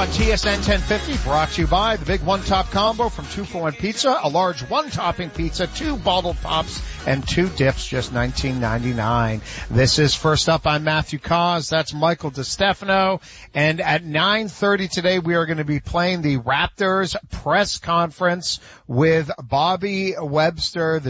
on TSN 1050, brought to you by the big one-top combo from 2-for-1 Pizza, a large one-topping pizza, 2 bottled pops, and 2 dips, just $19.99. This is First Up. I'm Matthew Cause. That's Michael DeStefano. And at 9:30 today, we are going to be playing the Raptors press conference with Bobby Webster, the